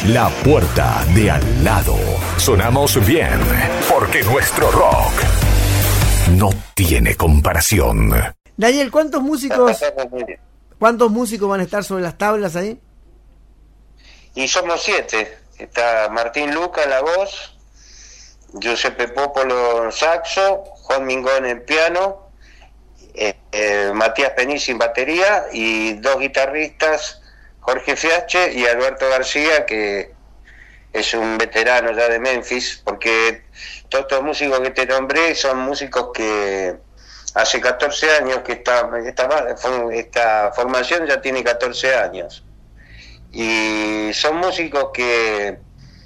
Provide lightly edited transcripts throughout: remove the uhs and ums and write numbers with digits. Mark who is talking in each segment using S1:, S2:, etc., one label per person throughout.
S1: La puerta de al lado. Sonamos bien, porque nuestro rock no tiene comparación.
S2: Daniel, ¿cuántos músicos van a estar sobre las tablas ahí?
S3: Y somos 7. Está Martín Luca en la voz, Giuseppe Popolo en saxo, Juan Mingón en piano, Matías Penici en batería y 2 guitarristas, Jorge Fiache y Alberto García, que es un veterano ya de Memphis, porque todos estos músicos que te nombré son músicos que hace 14 años que esta formación ya tiene 14 años. Y son músicos que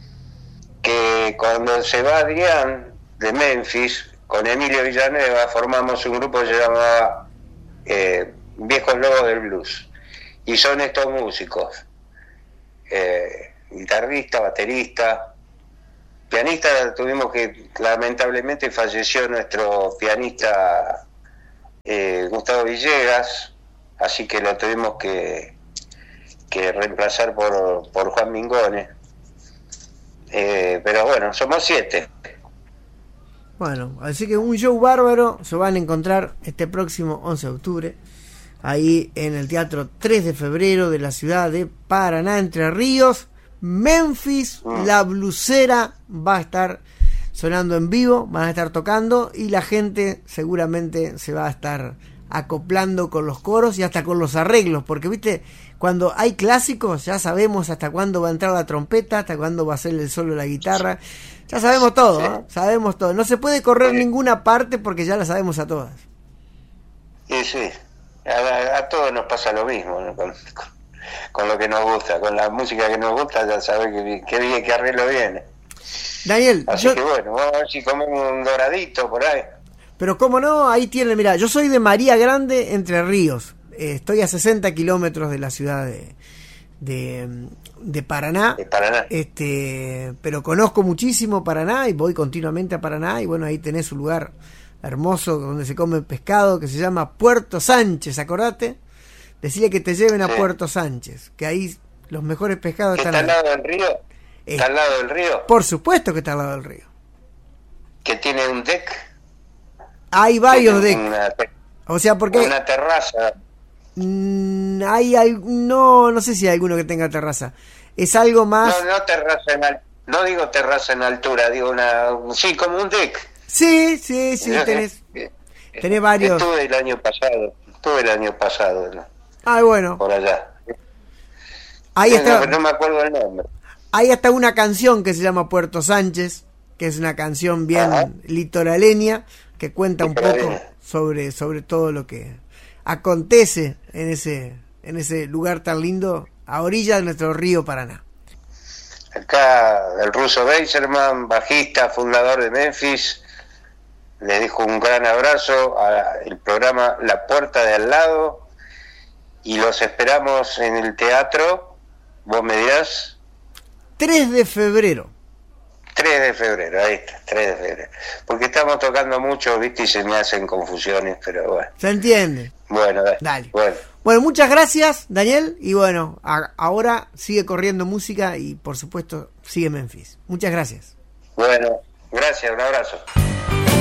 S3: cuando se va Adrián de Memphis, con Emilio Villanueva, formamos un grupo que se llamaba Viejos Lobos del Blues. Y son estos músicos, guitarrista, baterista, pianista. Tuvimos que, lamentablemente falleció nuestro pianista Gustavo Villegas, así que lo tuvimos que reemplazar por Juan Mingone. Pero bueno, somos 7.
S2: Bueno, así que un show bárbaro se van a encontrar este próximo 11 de octubre ahí en el Teatro 3 de Febrero de la ciudad de Paraná, Entre Ríos. Memphis, la blusera va a estar sonando en vivo, van a estar tocando y la gente seguramente se va a estar acoplando con los coros y hasta con los arreglos, porque viste, cuando hay clásicos ya sabemos hasta cuándo va a entrar la trompeta, hasta cuándo va a ser el solo de la guitarra, ya sabemos todo, ¿no? Sabemos todo, no se puede correr ninguna parte porque ya la sabemos a todas.
S3: Y sí, a todos nos pasa lo mismo, ¿no? Con lo que nos gusta, con la música que nos gusta, ya sabes que arreglo viene.
S2: Daniel,
S3: así que bueno, vamos a ver si comemos un doradito por ahí.
S2: Pero cómo no, ahí tiene, mirá, yo soy de María Grande, Entre Ríos, estoy a 60 kilómetros de la ciudad de Paraná.
S3: De Paraná.
S2: Pero conozco muchísimo Paraná y voy continuamente a Paraná y bueno, ahí tenés un lugar hermoso donde se come pescado que se llama Puerto Sánchez, acordate, decirle que te lleven a Puerto Sánchez, que ahí los mejores pescados están
S3: al lado del río. ¿Está al lado del río?
S2: Por supuesto que está al lado del río.
S3: ¿Que tiene un deck?
S2: Hay varios decks. O sea, porque
S3: una terraza.
S2: No sé si hay alguno que tenga terraza. Es algo más.
S3: No terraza no digo terraza en altura, digo sí, como un deck.
S2: Sí, tenés varios.
S3: Estuve el año pasado, ¿no?
S2: Ah, bueno.
S3: Por allá.
S2: Ahí está.
S3: No me acuerdo el nombre.
S2: Hay hasta una canción que se llama Puerto Sánchez, que es una canción bien litoraleña, que cuenta un poco sobre todo lo que acontece en ese lugar tan lindo a orilla de nuestro río Paraná.
S3: Acá el ruso Beiserman, bajista, fundador de Memphis, le dejo un gran abrazo al programa La Puerta de Al Lado y los esperamos en el teatro, vos me dirás.
S2: 3 de febrero.
S3: 3 de febrero, ahí está, 3 de febrero. Porque estamos tocando mucho, viste, y se me hacen confusiones, pero bueno.
S2: ¿Se entiende?
S3: Bueno, dale.
S2: Bueno, muchas gracias, Daniel, y bueno, ahora sigue corriendo música y por supuesto sigue Memphis. Muchas gracias.
S3: Bueno, gracias, un abrazo.